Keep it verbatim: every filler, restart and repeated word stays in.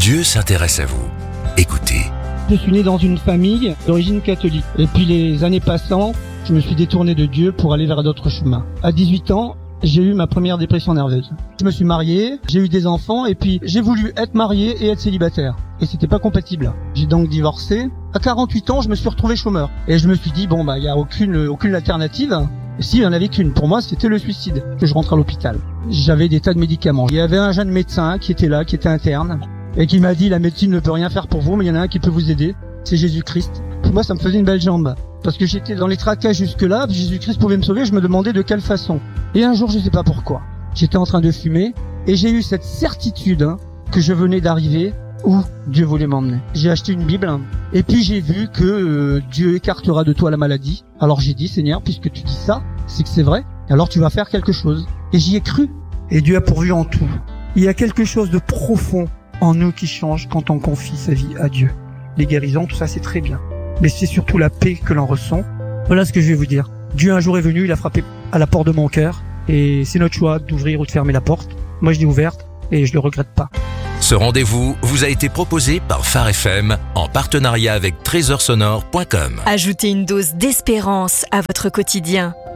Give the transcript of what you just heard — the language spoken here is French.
Dieu s'intéresse à vous. Écoutez. Je suis né dans une famille d'origine catholique. Et puis les années passant, je me suis détourné de Dieu pour aller vers d'autres chemins. À dix-huit ans, j'ai eu ma première dépression nerveuse. Je me suis marié, j'ai eu des enfants et puis j'ai voulu être marié et être célibataire. Et c'était pas compatible. J'ai donc divorcé. À quarante-huit ans, je me suis retrouvé chômeur. Et je me suis dit, bon, bah, il y a aucune, aucune alternative. S'il y en avait qu'une, pour moi, c'était le suicide, que je rentre à l'hôpital. J'avais des tas de médicaments. Il y avait un jeune médecin qui était là, qui était interne, et qui m'a dit, la médecine ne peut rien faire pour vous, mais il y en a un qui peut vous aider. C'est Jésus-Christ. Pour moi, ça me faisait une belle jambe. Parce que j'étais dans les tracas jusque-là, Jésus-Christ pouvait me sauver, je me demandais de quelle façon. Et un jour, je sais pas pourquoi, j'étais en train de fumer, et j'ai eu cette certitude hein, que je venais d'arriver où Dieu voulait m'emmener. J'ai acheté une Bible, hein, et puis j'ai vu que euh, Dieu écartera de toi la maladie. Alors j'ai dit, Seigneur, puisque tu dis ça, c'est que c'est vrai, alors tu vas faire quelque chose. Et j'y ai cru. Et Dieu a pourvu en tout. Il y a quelque chose de profond en nous qui change quand on confie sa vie à Dieu. Les guérisons, tout ça, c'est très bien. Mais c'est surtout la paix que l'on ressent. Voilà ce que je vais vous dire. Dieu un jour est venu, il a frappé à la porte de mon cœur. Et c'est notre choix d'ouvrir ou de fermer la porte. Moi, je l'ai ouverte et je le regrette pas. Ce rendez-vous vous a été proposé par Phare F M en partenariat avec trésor sonore point com. Ajoutez une dose d'espérance à votre quotidien.